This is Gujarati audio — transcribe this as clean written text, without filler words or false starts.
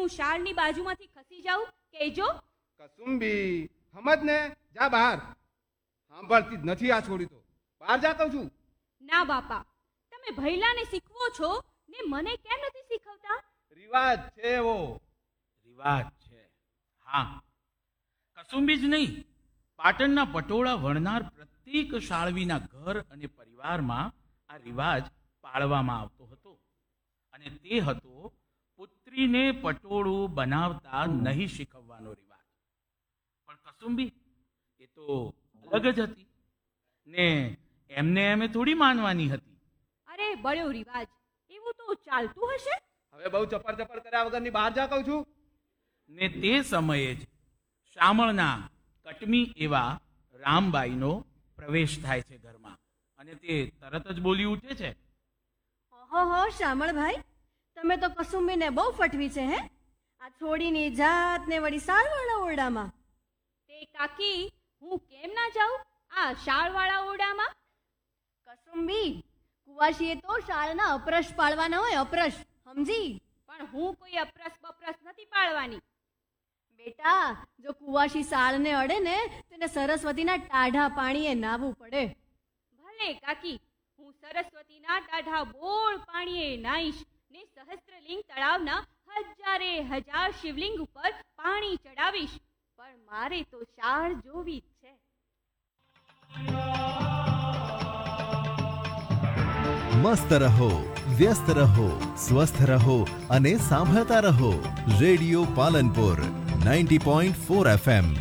હું શાળની બાજુમાંથી ખસી જાઉં? કહેજો. કસુંબી સમજ ને, જા બહાર. સાંભળતી જ નથી આ છોડી તો. બહાર જા કહું છું. ના બાપા, તમે ભૈલાને શીખવો છો ને મને કેમ નથી શીખવતા? રિવાજ છે એવો. રિવાજ છે, હા. કસુંબી જ નહીં, પાટણના પટોળા વણનાર પ્રત્યેક શાળવીના ઘર અને પરિવારમાં આ રિવાજ પાળવામાં આવતો હતો. અને તે હતો પુત્રીને પટોળું બનાવતા નહીં શીખવવાનો રિવાજ. પણ કસુંબી એ તો અલગ જ હતી ને, એમને એમે થોડી માનવાની હતી. અરે બળ્યો રિવાજ, એવું તો ચાલતું હશે. હવે બહુ ચપર ચપર કર્યા વગરની બહાર જા કહું છું. ને તે સમયે જ શામળના કટમી એવા રામબાઈનો પ્રવેશ થાય છે ઘરમાં, અને તે તરત જ બોલી ઉઠે છે, ઓહો શામળભાઈ, તમે તો કસુંબીને બહુ ફટવી છે હે. આ છોડીની જાતને વળી સારવાળા ઓરડામાં. તે કાકી, હું કેમ ના જાઉં આ શાળવાળા ઓરડામાં? કસુંબી, કુવાશીએ તો શાળના અપરસ પાળવાના હોય, અપરસ, સમજી? પણ હું કોઈ અપરસ બપરસ નથી પાળવાની. બેટા, જો કુવાશી શાળને અડે ને તેને સરસ્વતીના ટાઢા પાણીએ નાહવું પડે. ભલે કાકી, હું સરસ્વતીના ટાઢા બોળ પાણીએ નાઈશ ને સહસ્ત્રલિંગ તળાવના હજારે હજાર શિવલિંગ ઉપર પાણી ચડાવીશ, પણ મારે તો શાળ જોવી જ છે. મસ્ત રહો, વ્યસ્ત રહો, સ્વસ્થ રહો અને સાંભળતા રહો રેડિયો પાલનપુર 90.4 FM.